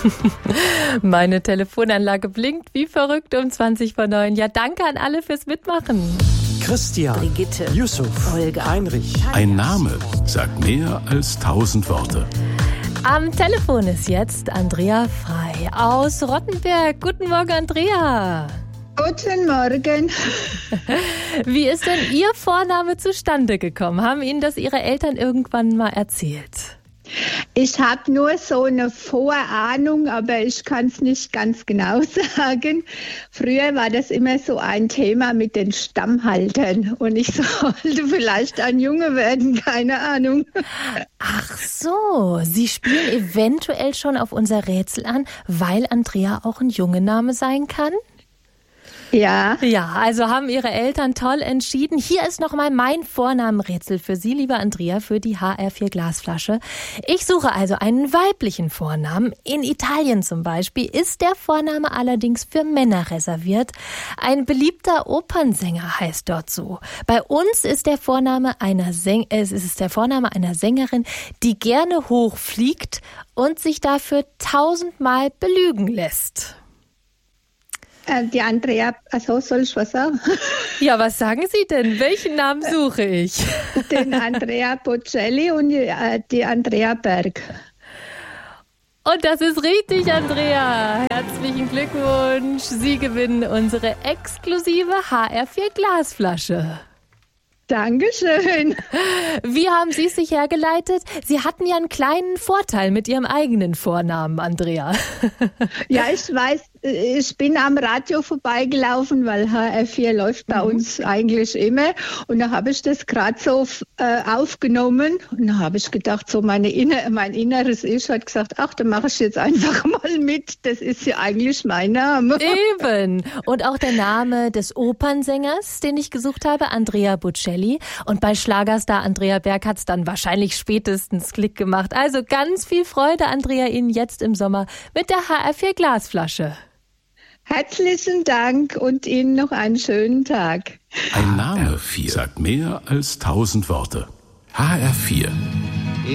Meine Telefonanlage blinkt wie verrückt um 20:09. Ja, danke an alle fürs Mitmachen. Christian, Brigitte, Yusuf, Olga, Heinrich. Ein Name sagt mehr als 1000 Worte. Am Telefon ist jetzt Andrea Frei aus Rottenberg. Guten Morgen, Andrea. Guten Morgen. Wie ist denn Ihr Vorname zustande gekommen? Haben Ihnen das Ihre Eltern irgendwann mal erzählt? Ich habe nur so eine Vorahnung, aber ich kann es nicht ganz genau sagen. Früher war das immer so ein Thema mit den Stammhaltern und ich sollte vielleicht ein Junge werden, keine Ahnung. Ach so, Sie spielen eventuell schon auf unser Rätsel an, weil Andrea auch ein Jungename sein kann? Ja. Ja, also haben Ihre Eltern toll entschieden. Hier ist nochmal mein Vornamenrätsel für Sie, liebe Andrea, für die HR4 Glasflasche. Ich suche also einen weiblichen Vornamen. In Italien zum Beispiel ist der Vorname allerdings für Männer reserviert. Ein beliebter Opernsänger heißt dort so. Bei uns ist der Vorname einer Sängerin, die gerne hochfliegt und sich dafür 1000-mal belügen lässt. Die Andrea, also soll ich was sagen? Ja, was sagen Sie denn? Welchen Namen suche ich? Den Andrea Bocelli und die Andrea Berg. Und das ist richtig, Andrea. Herzlichen Glückwunsch. Sie gewinnen unsere exklusive HR4 Glasflasche. Dankeschön. Wie haben Sie es sich hergeleitet? Sie hatten ja einen kleinen Vorteil mit Ihrem eigenen Vornamen, Andrea. Ja, ich weiß, ich bin am Radio vorbeigelaufen, weil HR4 läuft bei uns eigentlich immer. Und da habe ich das gerade so aufgenommen. Und da habe ich gedacht, so mein inneres Ich hat gesagt, ach, da mache ich jetzt einfach mal mit. Das ist ja eigentlich mein Name. Eben. Und auch der Name des Opernsängers, den ich gesucht habe, Andrea Bocelli. Und bei Schlagerstar Andrea Berg hat es dann wahrscheinlich spätestens Klick gemacht. Also ganz viel Freude, Andrea, Ihnen jetzt im Sommer mit der HR4 Glasflasche. Herzlichen Dank und Ihnen noch einen schönen Tag. Ein Name sagt mehr als 1000 Worte. HR4